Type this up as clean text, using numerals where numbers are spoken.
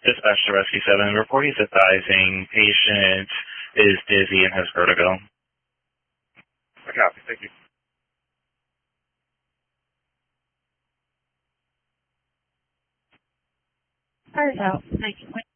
Dispatch to Rescue 7. Report he's advising patient is dizzy and has vertigo. I copy. Thank you. Fire's out. 19.